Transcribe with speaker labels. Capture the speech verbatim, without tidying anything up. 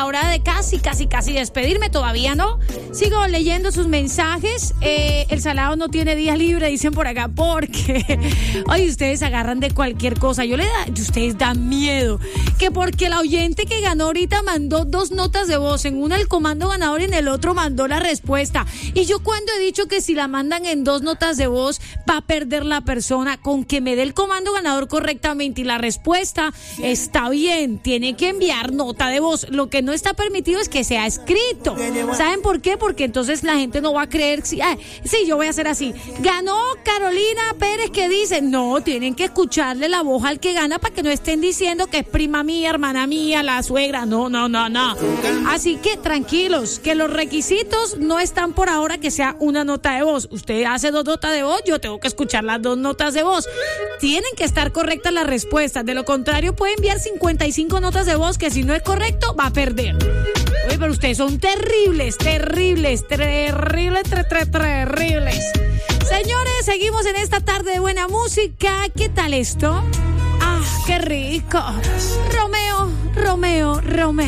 Speaker 1: hora de casi, casi, casi despedirme. Todavía no. Sigo leyendo sus mensajes. Eh, el salado no tiene día libre, dicen por acá, porque oye, ustedes agarran de cualquier cosa. Yo le da, ustedes dan miedo. Que porque la oyente que ganó ahorita mandó dos notas de voz, en una el comando ganador y en el otro mandó la respuesta. Y yo cuando he dicho que si la mandan en dos notas de voz va a perder la persona, con que me dé el comando ganador correctamente y la respuesta está bien, tiene que enviar nota de voz. Lo que no está permitido es que sea escrito. ¿Saben por qué? Porque entonces la gente no va a creer. Si, ah, sí, yo voy a hacer así. Ganó Carolina Pérez, ¿qué dice? No, tienen que escucharle la voz al que gana para que no estén diciendo que es prima mía, hermana mía, la suegra. No, no, no, no. Así que tranquilos, que los requisitos no están por ahora que sea una nota de voz. Usted hace dos notas de voz, yo tengo que escuchar las dos notas de voz. Tienen que estar correctas las respuestas. De lo contrario, puede enviar cincuenta y cinco notas de voz que si no es correcto, va a perder. Oye, pero ustedes son terribles, terribles, terribles, tre, tre, terribles. Señores, seguimos en esta tarde de buena música. ¿Qué tal esto? ¡Ah, qué rico! Romeo, Romeo, Romeo.